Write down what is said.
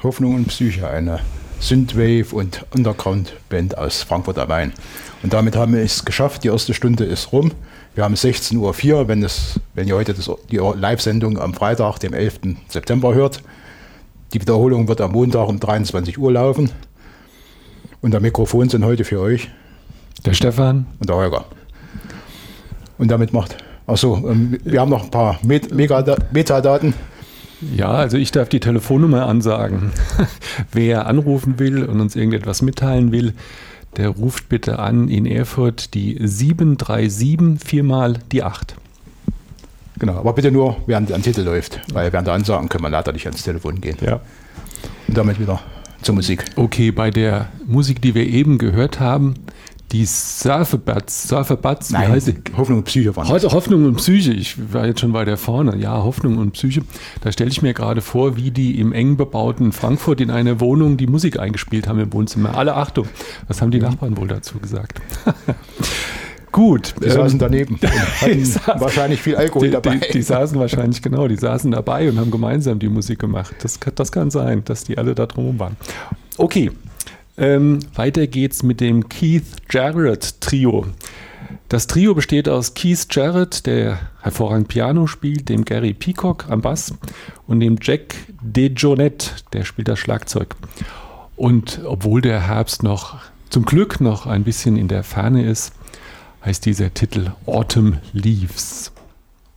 Hoffnung und Psyche, eine Synthwave- und Underground-Band aus Frankfurt am Main. Und damit haben wir es geschafft, die erste Stunde ist rum. Wir haben 16.04 Uhr, wenn ihr heute die Live-Sendung am Freitag, dem 11. September hört. Die Wiederholung wird am Montag um 23 Uhr laufen. Und am Mikrofon sind heute für euch der Stefan und der Holger. Und damit wir haben noch ein paar Metadaten. Ja, also ich darf die Telefonnummer ansagen. Wer anrufen will und uns irgendetwas mitteilen will, der ruft bitte an in Erfurt die 737 4 die 8. Genau, aber bitte nur, während ein Titel läuft, weil während der Ansagen können wir leider nicht ans Telefon gehen. Ja. Und damit wieder zur Musik. Okay, bei der Musik, die wir eben gehört haben, die Surferbutts, wie heißt sie? Hoffnung und Psyche waren Heute Hoffnung und Psyche, ich war jetzt schon weiter vorne. Ja, Hoffnung und Psyche. Da stelle ich mir gerade vor, wie die im eng bebauten Frankfurt in einer Wohnung die Musik eingespielt haben im Wohnzimmer. Alle Achtung, was haben die Nachbarn wohl dazu gesagt? Gut. Die saßen daneben und hatten wahrscheinlich viel Alkohol dabei. Die saßen wahrscheinlich, genau, die saßen dabei und haben gemeinsam die Musik gemacht. Das kann sein, dass die alle da drum waren. Okay. Weiter geht's mit dem Keith Jarrett Trio. Das Trio besteht aus Keith Jarrett, der hervorragend Piano spielt, dem Gary Peacock am Bass und dem Jack DeJohnette, der spielt das Schlagzeug. Und obwohl der Herbst zum Glück noch ein bisschen in der Ferne ist, heißt dieser Titel Autumn Leaves.